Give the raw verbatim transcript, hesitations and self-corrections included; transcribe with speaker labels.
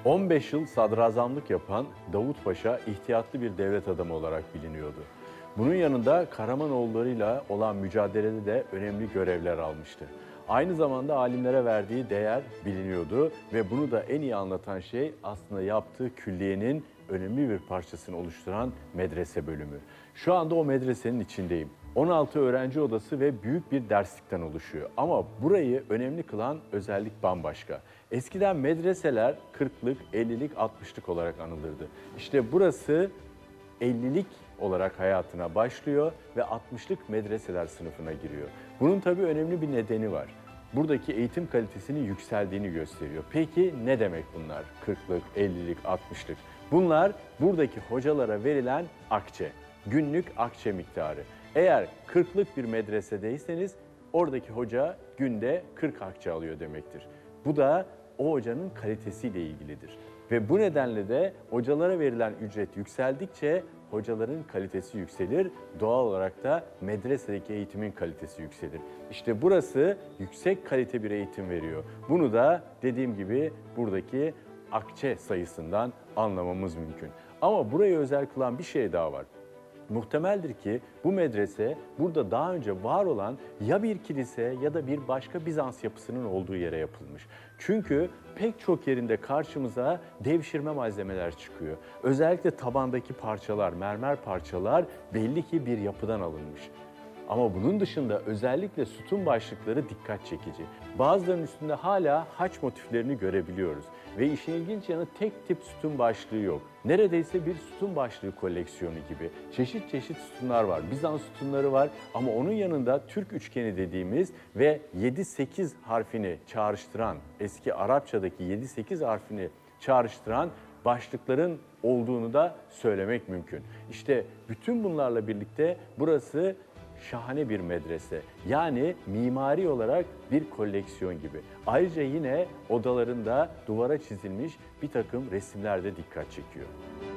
Speaker 1: on beş yıl sadrazamlık yapan Davut Paşa ihtiyatlı bir devlet adamı olarak biliniyordu. Bunun yanında Karamanoğullarıyla olan mücadelede de önemli görevler almıştı. Aynı zamanda alimlere verdiği değer biliniyordu ve bunu da en iyi anlatan şey aslında yaptığı külliyenin önemli bir parçasını oluşturan medrese bölümü. Şu anda o medresenin içindeyim. on altı öğrenci odası ve büyük bir derslikten oluşuyor. Ama burayı önemli kılan özellik bambaşka. Eskiden medreseler kırklık, ellilik, altmışlık olarak anılırdı. İşte burası ellilik olarak hayatına başlıyor ve altmışlık medreseler sınıfına giriyor. Bunun tabii önemli bir nedeni var. Buradaki eğitim kalitesinin yükseldiğini gösteriyor. Peki ne demek bunlar? kırklık, ellilik, altmışlık. Bunlar buradaki hocalara verilen akçe, günlük akçe miktarı. Eğer kırklık bir medresedeyseniz oradaki hoca günde kırk akçe alıyor demektir. Bu da o hocanın kalitesiyle ilgilidir. Ve bu nedenle de hocalara verilen ücret yükseldikçe hocaların kalitesi yükselir. Doğal olarak da medresedeki eğitimin kalitesi yükselir. İşte burası yüksek kalite bir eğitim veriyor. Bunu da dediğim gibi buradaki akçe sayısından anlamamız mümkün. Ama burayı özel kılan bir şey daha var. Muhtemeldir ki bu medrese burada daha önce var olan ya bir kilise ya da bir başka Bizans yapısının olduğu yere yapılmış. Çünkü pek çok yerinde karşımıza devşirme malzemeler çıkıyor. Özellikle tabandaki parçalar, mermer parçalar belli ki bir yapıdan alınmış. Ama bunun dışında özellikle sütun başlıkları dikkat çekici. Bazılarının üstünde hala haç motiflerini görebiliyoruz. Ve işin ilginç yanı tek tip sütun başlığı yok. Neredeyse bir sütun başlığı koleksiyonu gibi. Çeşit çeşit sütunlar var. Bizans sütunları var ama onun yanında Türk üçgeni dediğimiz ve yedi sekiz harfini çağrıştıran, eski Arapçadaki yedi sekiz harfini çağrıştıran başlıkların olduğunu da söylemek mümkün. İşte bütün bunlarla birlikte burası şahane bir medrese. Yani mimari olarak bir koleksiyon gibi. Ayrıca yine odalarında duvara çizilmiş bir takım resimler de dikkat çekiyor.